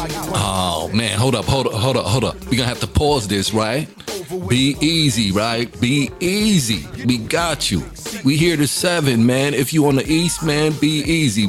Oh man, hold up. We gonna have to pause this, right? Be easy, right? Be easy. We got you. We here to 7, man. If you on the east, man, be easy.